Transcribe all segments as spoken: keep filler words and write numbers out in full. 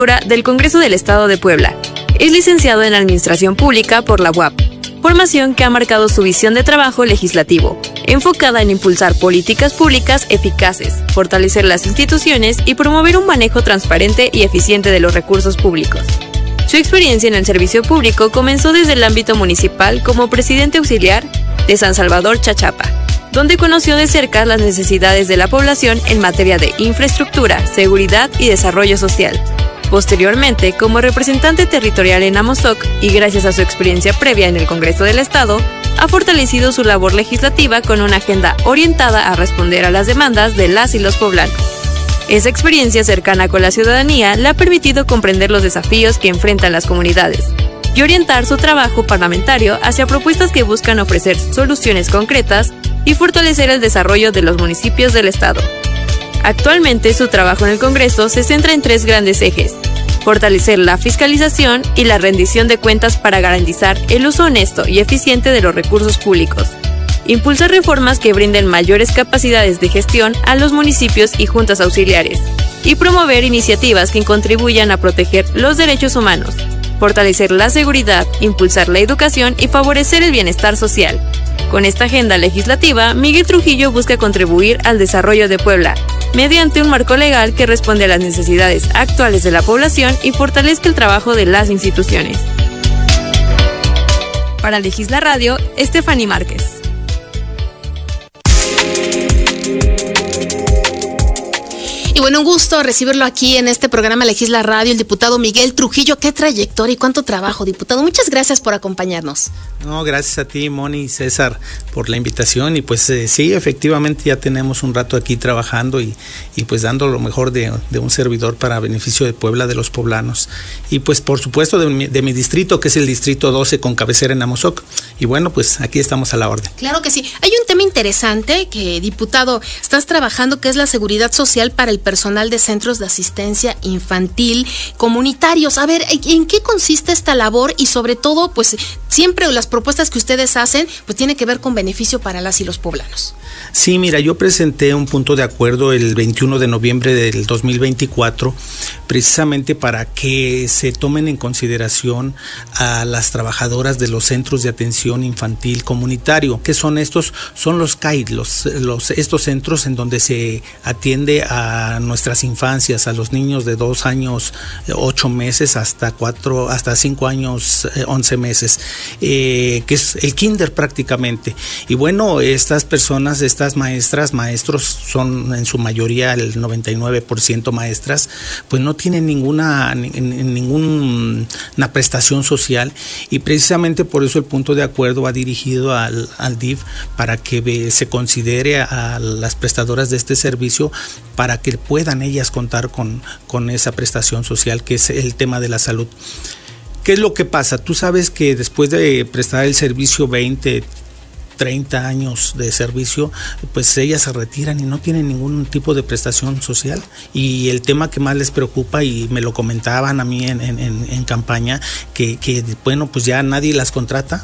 del Congreso del Estado de Puebla. Es licenciado en Administración Pública por la U A P, formación que ha marcado su visión de trabajo legislativo, enfocada en impulsar políticas públicas eficaces, fortalecer las instituciones y promover un manejo transparente y eficiente de los recursos públicos. Su experiencia en el servicio público comenzó desde el ámbito municipal como presidente auxiliar de San Salvador Chachapa, donde conoció de cerca las necesidades de la población en materia de infraestructura, seguridad y desarrollo social. Posteriormente, como representante territorial en Amozoc y gracias a su experiencia previa en el Congreso del Estado, ha fortalecido su labor legislativa con una agenda orientada a responder a las demandas de las y los poblanos. Esa experiencia cercana con la ciudadanía le ha permitido comprender los desafíos que enfrentan las comunidades y orientar su trabajo parlamentario hacia propuestas que buscan ofrecer soluciones concretas y fortalecer el desarrollo de los municipios del Estado. Actualmente, su trabajo en el Congreso se centra en tres grandes ejes: fortalecer la fiscalización y la rendición de cuentas para garantizar el uso honesto y eficiente de los recursos públicos, impulsar reformas que brinden mayores capacidades de gestión a los municipios y juntas auxiliares, y promover iniciativas que contribuyan a proteger los derechos humanos, fortalecer la seguridad, impulsar la educación y favorecer el bienestar social. Con esta agenda legislativa, Miguel Trujillo busca contribuir al desarrollo de Puebla, mediante un marco legal que responde a las necesidades actuales de la población y fortalezca el trabajo de las instituciones. Para Legisla Radio, Stephanie Márquez. Y bueno, un gusto recibirlo aquí en este programa Legisla Radio, el diputado Miguel Trujillo. Qué trayectoria y cuánto trabajo, diputado. Muchas gracias por acompañarnos. No, gracias a ti, Moni y César, por la invitación. Y pues eh, sí, efectivamente ya tenemos un rato aquí trabajando y, y pues dando lo mejor de, de un servidor para beneficio de Puebla, de los poblanos. Y pues por supuesto de mi, de mi distrito, que es el distrito doce con cabecera en Amozoc. Y bueno, pues aquí estamos a la orden. Claro que sí. Hay un tema interesante que, diputado, estás trabajando, que es la seguridad social para el personal de centros de asistencia infantil comunitarios. A ver, ¿en qué consiste esta labor? Y sobre todo, pues siempre las propuestas que ustedes hacen, pues tiene que ver con beneficio para las y los poblanos. Sí, mira, yo presenté un punto de acuerdo el veintiuno de noviembre del dos mil veinticuatro, precisamente para que se tomen en consideración a las trabajadoras de los centros de atención infantil comunitario. ¿Qué son estos? Son los C A I, los, los, estos centros en donde se atiende a nuestras infancias, a los niños de dos años, ocho meses, hasta cuatro, hasta cinco años, once meses, eh, que es el kinder prácticamente. Y bueno, estas personas, estas maestras, maestros, son en su mayoría el noventa y nueve por ciento maestras, pues no tienen ninguna, ninguna prestación social, y precisamente por eso el punto de acuerdo va dirigido al, al D I F para que se considere a las prestadoras de este servicio para que puedan ellas contar con, con esa prestación social, que es el tema de la salud. ¿Qué es lo que pasa? Tú sabes que después de prestar el servicio veinte, treinta años de servicio, pues ellas se retiran y no tienen ningún tipo de prestación social. Y el tema que más les preocupa, y me lo comentaban a mí en, en, en campaña, que, que bueno, pues ya nadie las contrata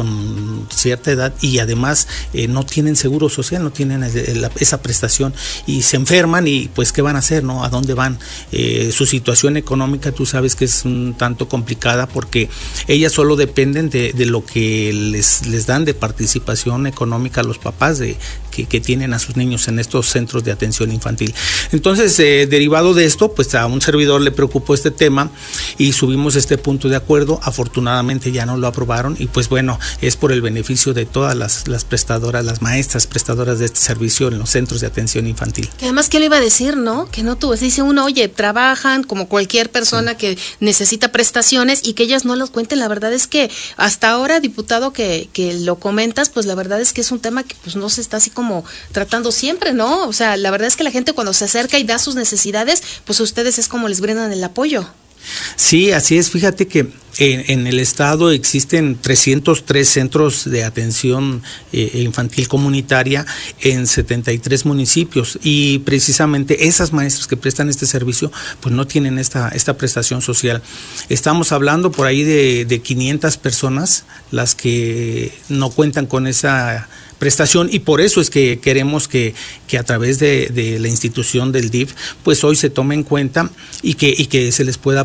con cierta edad, y además eh, no tienen seguro social, no tienen el, el, esa prestación, y se enferman, y pues ¿qué van a hacer, no? ¿A dónde van? Eh, su situación económica, tú sabes que es un tanto complicada, porque ellas solo dependen de, de lo que les, les dan de participación económica a los papás de que, que tienen a sus niños en estos centros de atención infantil. Entonces, eh, derivado de esto, pues a un servidor le preocupó este tema y subimos este punto de acuerdo. Afortunadamente ya no lo aprobaron, y pues bueno, es por el beneficio de todas las, las prestadoras, las maestras prestadoras de este servicio en los centros de atención infantil. Que además, ¿qué le iba a decir, no? Que no tú, dice uno, oye, trabajan como cualquier persona sí. que necesita prestaciones, y que ellas no los cuenten. La verdad es que hasta ahora, diputado, que, que lo comentas, pues la verdad es que es un tema que pues no se está así como tratando siempre, ¿no? O sea, la verdad es que la gente cuando se acerca y da sus necesidades, pues a ustedes es como les brindan el apoyo. Sí, así es. Fíjate que en, en el estado existen trescientos tres centros de atención eh, infantil comunitaria en setenta y tres municipios, y precisamente esas maestras que prestan este servicio pues no tienen esta, esta prestación social. Estamos hablando por ahí de, de quinientas personas las que no cuentan con esa prestación, y por eso es que queremos que, que a través de, de la institución del D I F, pues hoy se tome en cuenta y que, y que se les pueda